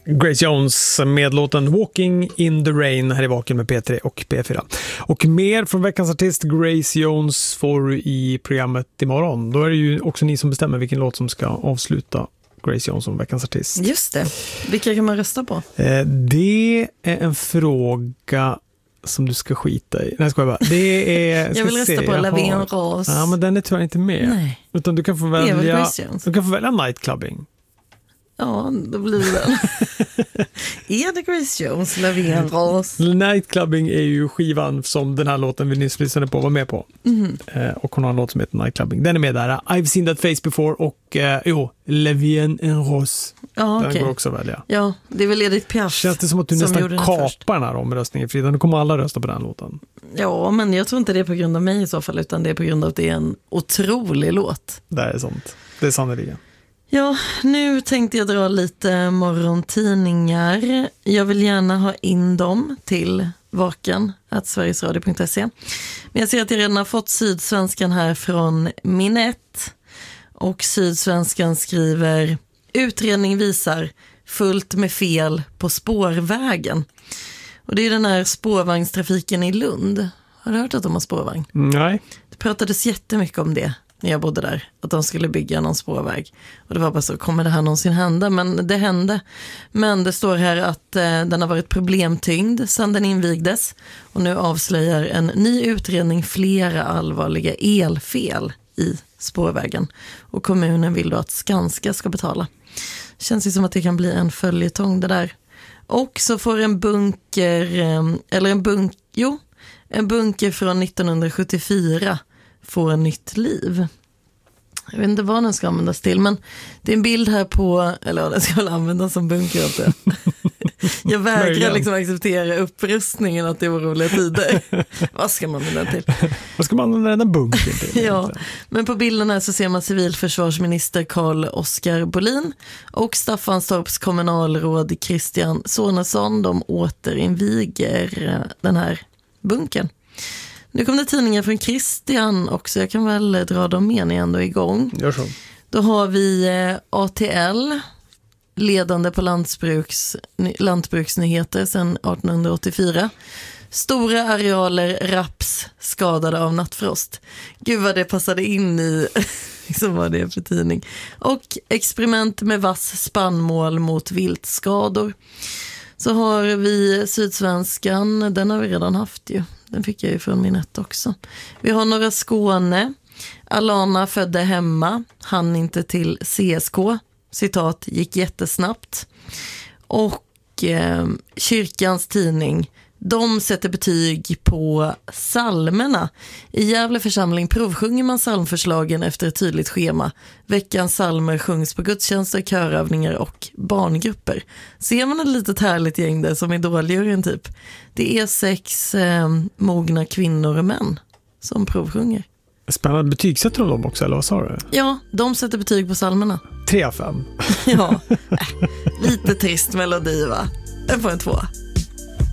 Grace Jones med låten Walking in the Rain här i Vaken med P3 och P4. Och mer från veckans artist Grace Jones får du i programmet imorgon. Då är det ju också ni som bestämmer vilken låt som ska avsluta Grace Jones som veckans artist. Just det. Vilka kan man rösta på? Det är en fråga som du ska skita i. Nej, ska jag bara. Det är, jag vill rösta på Lavin Rose. Ja, men den är tyvärr inte med. Nej. Utan du kan få välja Nightclubbing. Ja, då blir det är det Grace Jones, Lavin Rose? Nightclubbing är ju skivan som den här låten vi nyss lyssnade på var med på. Och hon har en låt som heter Nightclubbing. Den är med där. I've seen that face before och Lavin Rose. Ja, den går också att välja. Ja, det är väl Edith Piaf. Känns det som att du nästan kapar den här omröstningen, Frida? Nu kommer alla rösta på den låten. Ja, men jag tror inte det är på grund av mig i så fall, utan det är på grund av att det är en otrolig låt. Det är sånt. Det är sannolikt. Ja, nu tänkte jag dra lite morgontidningar. Jag vill gärna ha in dem till vaken@sverigesradio.se. Men jag ser att jag redan har fått Sydsvenskan här från Minette. Och Sydsvenskan skriver: utredning visar fullt med fel på spårvägen. Och det är den här spårvagnstrafiken i Lund. Har du hört att de har spårvagn? Nej. Det pratades jättemycket om det när jag bodde där, att de skulle bygga någon spårväg. Och det var bara så, kommer det här någonsin hända? Men det hände. Men det står här att den har varit problemtyngd sedan den invigdes. Och nu avslöjar en ny utredning flera allvarliga elfel i spårvägen. Och kommunen vill då att Skanska ska betala. Känns ju som att det kan bli en följetong det där. Och så får en bunker från 1974 får en nytt liv. Jag vet inte vad den ska användas till, men det är en bild här på, eller den ska väl användas som bunker också. Jag vägrar liksom acceptera upprustningen, att det var roliga tider. Vad ska man använda den till? Vad ska man använda den bunkern till? Ja, men på bilden här så ser man civilförsvarsminister Carl-Oskar Bolin och Staffanstorps kommunalråd Christian Sonesson. De återinviger den här bunkern. Nu kommer det tidningar från Christian också. Jag kan väl dra dem med när jag ändå är igång. Gör så. Då har vi ATL, ledande på lantbruksnyheter sedan 1884. Stora arealer raps skadade av nattfrost. Gud vad det passade in i liksom vad det är för tidning. Och experiment med vass spannmål mot viltskador. Så har vi Sydsvenskan, den har vi redan haft ju. Den fick jag ju från Minette också. Vi har Norra Skåne. Alana födde hemma, han inte till CSK. Citat, gick jättesnabbt. Och kyrkans tidning, de sätter betyg på psalmerna. I Gävle församling provsjunger man psalmförslagen efter ett tydligt schema. Veckans psalmer sjungs på gudstjänster, körövningar och barngrupper. Ser man ett litet härligt gäng där som idoljuryn typ. Det är 6 mogna kvinnor och män som provsjunger. Spännande. Betygsätter de dem också, eller vad sa du? Ja, de sätter betyg på psalmerna. 3 av 5. Ja, lite trist melodi va? Den får en 2.